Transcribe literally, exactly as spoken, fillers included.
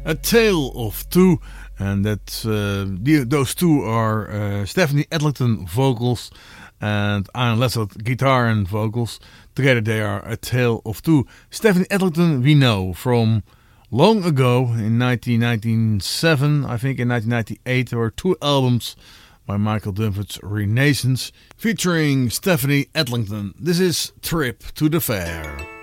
A Tale of Two, and that uh, the, those two are uh, Stephanie Edlington vocals and Ian Lessard guitar and vocals. Together they are A Tale of Two. Stephanie Edlington we know from long ago, in nineteen ninety-seven, I think in nineteen ninety-eight, there were two albums by Michael Dunford's Renaissance featuring Stephanie Edlington. This is Trip to the Fair.